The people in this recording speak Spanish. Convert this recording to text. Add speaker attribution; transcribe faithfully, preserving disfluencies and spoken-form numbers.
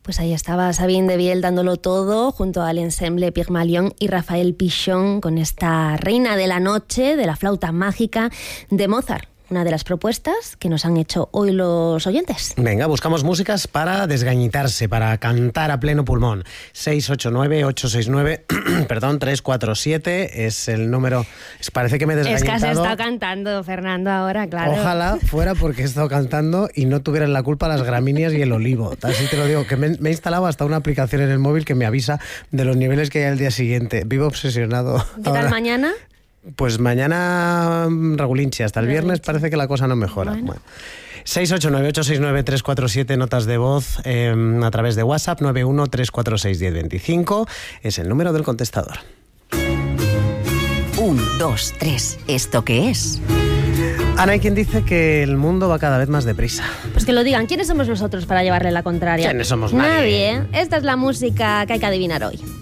Speaker 1: Pues ahí estaba Sabine de Viel dándolo todo junto al ensemble Pygmalion y Rafael Pichon con esta Reina de la Noche de la flauta mágica de Mozart. Una de las propuestas que nos han hecho hoy los oyentes.
Speaker 2: Venga, buscamos músicas para desgañitarse, para cantar a pleno pulmón. seis ocho nueve, ocho seis nueve, perdón, tres cuatro siete es el número. Parece que me he desgañitado.
Speaker 1: Es que has estado cantando, Fernando, ahora, claro.
Speaker 2: Ojalá fuera porque he estado cantando y no tuvieran la culpa las gramíneas y el olivo. Así te lo digo, que me, me he instalado hasta una aplicación en el móvil que me avisa de los niveles que hay al día siguiente. Vivo obsesionado.
Speaker 1: ¿Qué tal mañana?
Speaker 2: Pues mañana regulinchi, hasta el viernes parece que la cosa no mejora. Bueno. Bueno. seis ocho nueve, ocho seis nueve, tres cuatro siete, notas de voz eh, a través de WhatsApp, nueve uno tres cuatro seis uno cero dos cinco, es el número del contestador.
Speaker 3: Un, dos, tres, ¿esto qué es?
Speaker 2: Ana, hay quien dice que el mundo va cada vez más deprisa.
Speaker 1: Pues que lo digan, ¿quiénes somos nosotros para llevarle la contraria?
Speaker 2: ¿Quiénes somos? Nadie.
Speaker 1: Nadie. Esta es la música que hay que adivinar hoy.